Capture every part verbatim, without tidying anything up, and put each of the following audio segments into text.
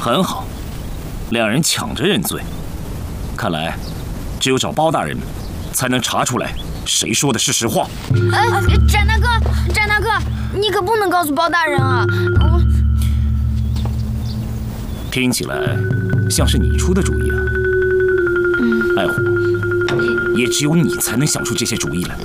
很好，两人抢着认罪。看来，只有找包大人，才能查出来谁说的是实话。 哎，展大哥，展大哥，你可不能告诉包大人啊！我听起来像是你出的主意啊。嗯，爱虎，也只有你才能想出这些主意来。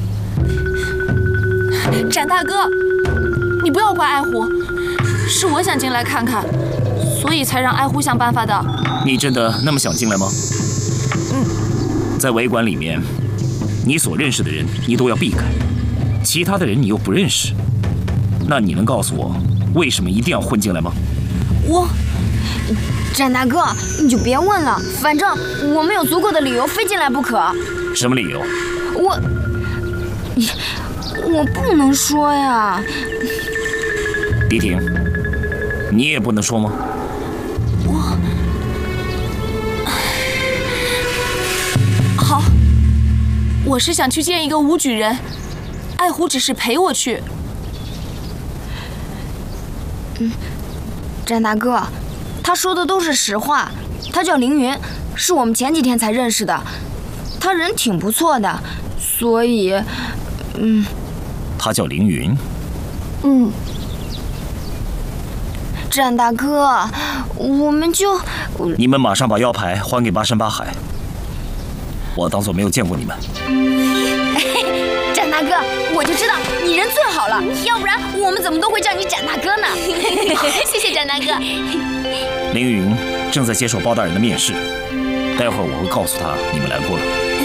展大哥，你不要怪爱虎，是我想进来看看，所以才让爱虎想办法的。 你真的那么想进来吗？ 嗯， 在维馆里面，你所认识的人你都要避开，其他的人你又不认识，那你能告诉我为什么一定要混进来吗？ 我， 展大哥，你就别问了，反正我们有足够的理由非进来不可。 什么理由？ 我，我不能说呀。 迪婷，你也不能说吗？ 我，好，我是想去见一个武举人，爱虎只是陪我去。 嗯，展大哥，他说的都是实话。他叫凌云，是我们前几天才认识的，他人挺不错的，所以，嗯。 他叫凌云。 嗯。展大哥，我们就…… 你们马上把腰牌还给巴山巴海，我当作没有见过你们。 展大哥，我就知道你人最好了，要不然我们怎么都会叫你展大哥呢？谢谢展大哥。 凌云正在接受包大人的面试，待会儿我会告诉他你们来过了。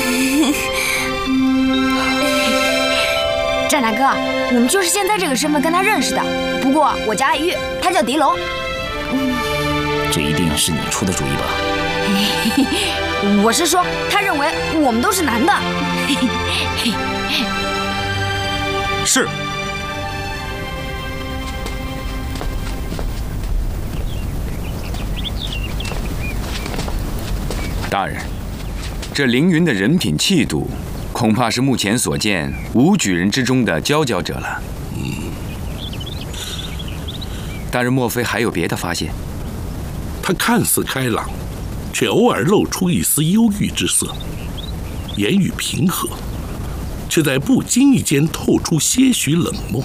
展大哥，我们就是现在这个身份跟他认识的。不过我叫爱玉，他叫狄龙。 这一定是你出的主意吧？ 我是说，他认为我们都是男的。 是。 大人，这凌云的人品气度，恐怕是目前所见武举人之中的佼佼者了。嗯。大人莫非还有别的发现？ 他看似开朗，却偶尔露出一丝忧郁之色，言语平和，却在不经意间透出些许冷漠。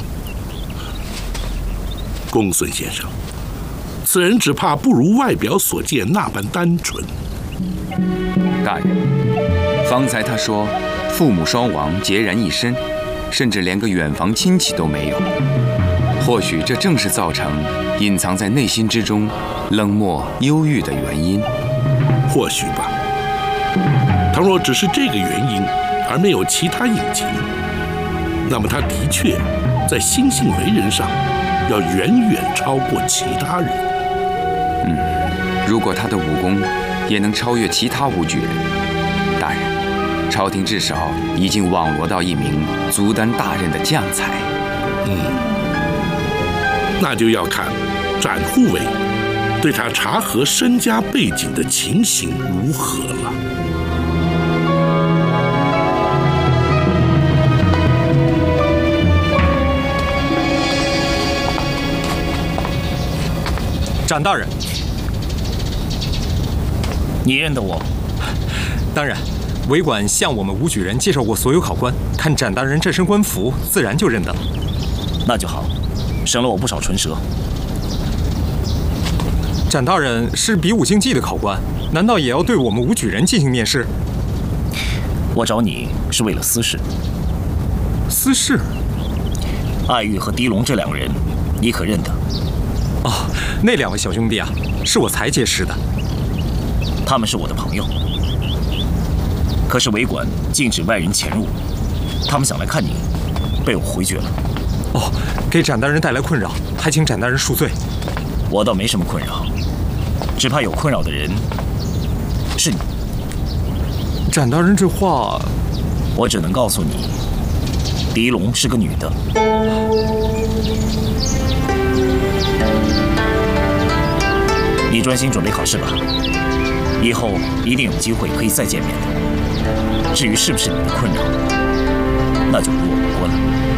公孙先生，此人只怕不如外表所见那般单纯。 大人，方才他说父母双亡，孑然一身，甚至连个远房亲戚都没有。或许这正是造成隐藏在内心之中冷漠忧郁的原因。 或许吧。倘若只是这个原因，而没有其他隐情，那么他的确在心性为人上要远远超过其他人。 嗯，如果他的武功也能超越其他武举人，大人，朝廷至少已经网罗到一名足担大任的将才。 嗯，那就要看展护卫对他查核身家背景的情形如何了。 展大人， 你认得我？ 当然，维管向我们武举人介绍过所有考官，看展大人这身官服，自然就认得了。 那就好，省了我不少唇舌。 展大人是比武竞技的考官，难道也要对我们武举人进行面试？ 我找你是为了私事。 私事？ 爱玉和狄龙这两个人，你可认得？ 哦，那两位小兄弟啊，是我才结识的。 他们是我的朋友，可是维管禁止外人潜入，他们想来看你，被我回绝了。 哦，给展大人带来困扰，还请展大人恕罪。 我倒没什么困扰，只怕有困扰的人是你。 展大人这话， 我只能告诉你，狄龙是个女的。你专心准备考试吧，以后一定有机会可以再见面的。至于是不是你的困扰，那就与我无关了。